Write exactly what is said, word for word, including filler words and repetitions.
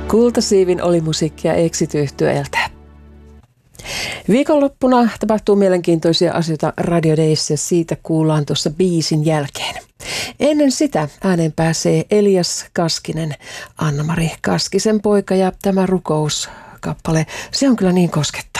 Kultasiivin oli musiikkia Exit-yhtyeeltä. Viikonloppuna tapahtuu mielenkiintoisia asioita Radio Days ja siitä kuullaan tuossa biisin jälkeen. Ennen sitä ääneen pääsee Elias Kaskinen, Anna-Mari Kaskisen poika ja tämä rukouskappale, se on kyllä niin koskettava.